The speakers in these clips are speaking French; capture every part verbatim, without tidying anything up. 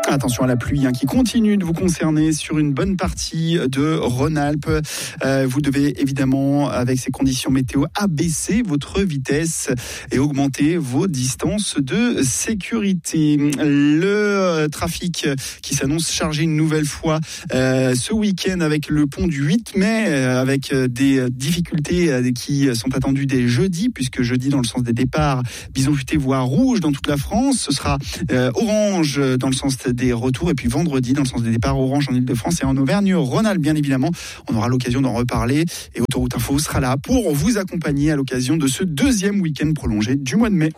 Attention à la pluie hein, qui continue de vous concerner sur une bonne partie de Rhône-Alpes. Euh, vous devez évidemment, avec ces conditions météo, abaisser votre vitesse et augmenter vos distances de sécurité. Le trafic qui s'annonce chargé une nouvelle fois euh, ce week-end avec le pont du huit mai, euh, avec des difficultés euh, qui sont attendues dès jeudi, puisque jeudi dans le sens des départs, bison futé voie rouge dans toute la France. Ce sera euh, orange dans le sens des retours, et puis vendredi dans le sens des départs, orange en Ile-de-France et en Auvergne-Rhône-Alpes. Bien évidemment, on aura l'occasion d'en reparler et Autoroute Info sera là pour vous accompagner à l'occasion de ce deuxième week-end prolongé du mois de mai.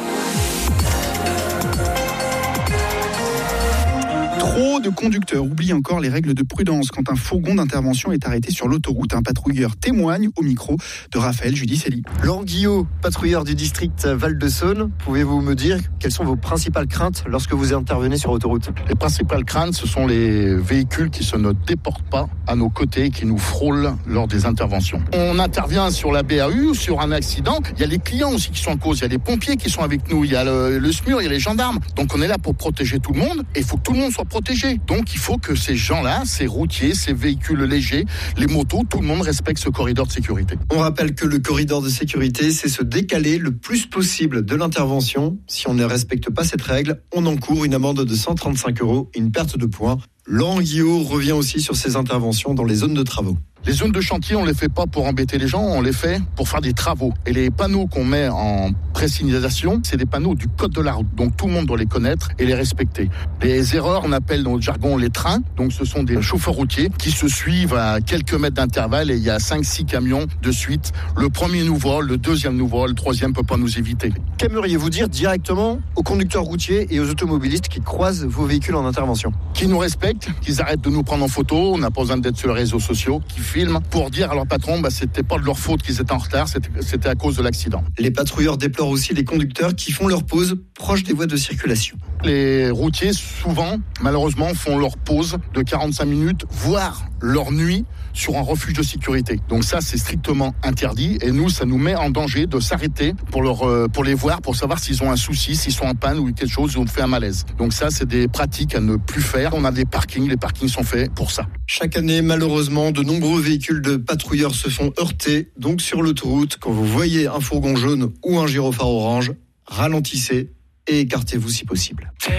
Trop de conducteurs oublient encore les règles de prudence quand un fourgon d'intervention est arrêté sur l'autoroute. Un patrouilleur témoigne au micro de Raphaël Judicelli. Laurent Guillot, patrouilleur du district Val-de-Saône, pouvez-vous me dire quelles sont vos principales craintes lorsque vous intervenez sur autoroute ? Les principales craintes, ce sont les véhicules qui se ne déportent pas à nos côtés, qui nous frôlent lors des interventions. On intervient sur la B A U, sur un accident. Il y a les clients aussi qui sont en cause. Il y a les pompiers qui sont avec nous. Il y a le, le S M U R, il y a les gendarmes. Donc on est là pour protéger tout le monde et il faut que tout le monde soit protégé. Donc il faut que ces gens-là, ces routiers, ces véhicules légers, les motos, tout le monde respecte ce corridor de sécurité. On rappelle que le corridor de sécurité, c'est se décaler le plus possible de l'intervention. Si on ne respecte pas cette règle, on encourt une amende de cent trente-cinq euros et une perte de points. Laurent Guillot revient aussi sur ces interventions dans les zones de travaux. Les zones de chantier, on les fait pas pour embêter les gens, on les fait pour faire des travaux. Et les panneaux qu'on met en pré-signalisation, c'est des panneaux du code de la route. Donc tout le monde doit les connaître et les respecter. Les erreurs, on appelle dans notre jargon les trains. Donc ce sont des chauffeurs routiers qui se suivent à quelques mètres d'intervalle et il y a cinq six camions de suite. Le premier nous vole, le deuxième nous vole, le troisième peut pas nous éviter. Qu'aimeriez-vous dire directement aux conducteurs routiers et aux automobilistes qui croisent vos véhicules en intervention ? Qui nous respectent, qu'ils arrêtent de nous prendre en photo, on n'a pas besoin d'être sur les réseaux sociaux, qui filment pour dire à leur patron bah c'était pas de leur faute qu'ils étaient en retard, c'était, c'était à cause de l'accident. Les patrouilleurs déplorent aussi les conducteurs qui font leur pause proche des voies de circulation. Les routiers, souvent, malheureusement, font leur pause de quarante-cinq minutes, voire leur nuit, sur un refuge de sécurité. Donc ça, c'est strictement interdit. Et nous, ça nous met en danger de s'arrêter pour, leur, euh, pour les voir, pour savoir s'ils ont un souci, s'ils sont en panne ou quelque chose, ils ont fait un malaise. Donc ça, c'est des pratiques à ne plus faire. On a des parkings, les parkings sont faits pour ça. Chaque année, malheureusement, de nombreux véhicules de patrouilleurs se font heurter. Donc sur l'autoroute, quand vous voyez un fourgon jaune ou un gyrophare orange, ralentissez et écartez-vous si possible.